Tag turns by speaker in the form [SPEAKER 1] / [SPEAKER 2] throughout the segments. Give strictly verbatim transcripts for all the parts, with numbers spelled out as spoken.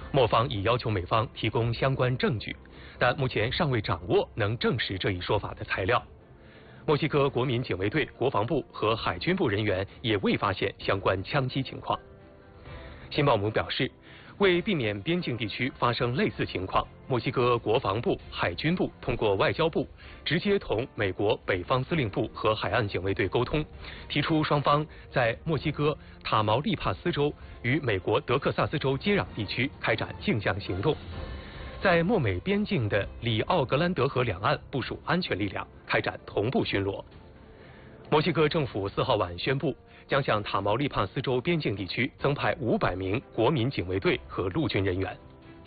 [SPEAKER 1] 墨方已要求美方提供相关证据，但目前尚未掌握能证实这一说法的材料。墨西哥国民警卫队、国防部和海军部人员也未发现相关枪击情况。辛鲍姆表示，为避免边境地区发生类似情况，墨西哥国防部、海军部通过外交部直接同美国北方司令部和海岸警卫队沟通，提出双方在墨西哥塔毛利帕斯州与美国德克萨斯州接壤地区开展镜像行动，在墨美边境的里奥格兰德河两岸部署安全力量，开展同步巡逻。墨西哥政府四号晚宣布，将向塔毛利帕斯州边境地区增派五百名国民警卫队和陆军人员。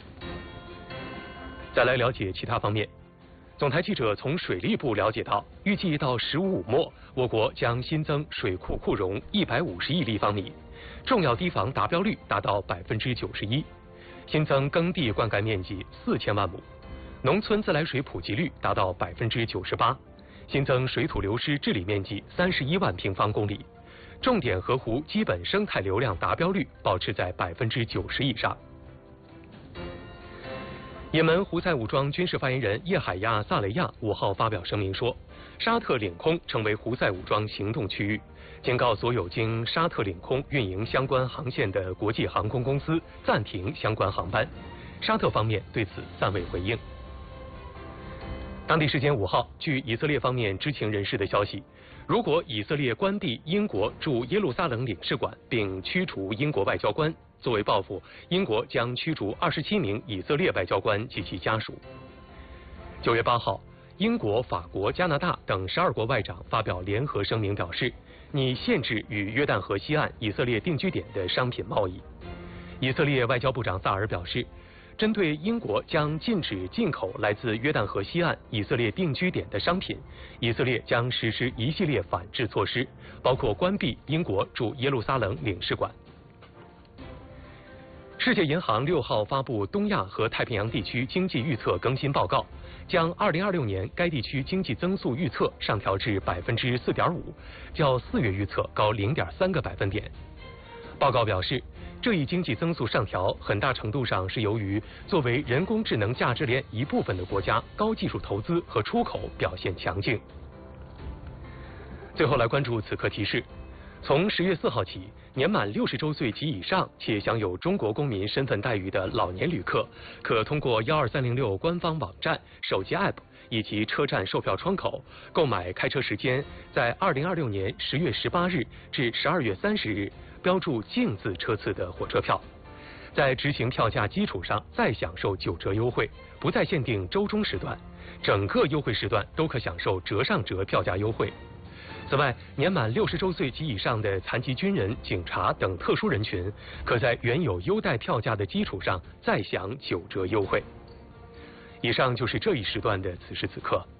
[SPEAKER 1] 再来了解其他方面，总台记者从水利部了解到，预计到十五五末，我国将新增水库库容一百五十亿立方米，重要堤防达标率达到百分之九十一，新增耕地灌溉面积四千万亩，农村自来水普及率达到百分之九十八。新增水土流失治理面积三十一万平方公里，重点河湖基本生态流量达标率保持在百分之九十以上。也门胡塞武装军事发言人叶海亚·萨雷亚五号发表声明说，沙特领空成为胡塞武装行动区域，警告所有经沙特领空运营相关航线的国际航空公司暂停相关航班。沙特方面对此暂未回应。当地时间五号，据以色列方面知情人士的消息，如果以色列关闭英国驻耶路撒冷领事馆并驱逐英国外交官，作为报复，英国将驱逐二十七名以色列外交官及其家属。九月八号，英国、法国、加拿大等十二国外长发表联合声明，表示拟限制与约旦河西岸以色列定居点的商品贸易。以色列外交部长萨尔表示，针对英国将禁止进口来自约旦河西岸以色列定居点的商品，以色列将实施一系列反制措施，包括关闭英国驻耶路撒冷领事馆。世界银行六号发布东亚和太平洋地区经济预测更新报告，将二零二六年该地区经济增速预测上调至百分之四点五，较四月预测高零点三个百分点。报告表示，这一经济增速上调很大程度上是由于作为人工智能价值链一部分的国家高技术投资和出口表现强劲。最后来关注此刻提示，从十月四号起，年满六十周岁及以上且享有中国公民身份待遇的老年旅客，可通过幺二三零六官方网站、手机 App 以及车站售票窗口购买开车时间在二零二六年十月十八日至十二月三十日标注净字车次的火车票，在执行票价基础上再享受九折优惠，不再限定周中时段，整个优惠时段都可享受折上折票价优惠。此外，年满六十周岁及以上的残疾军人、警察等特殊人群，可在原有优待票价的基础上再享九折优惠。以上就是这一时段的此时此刻。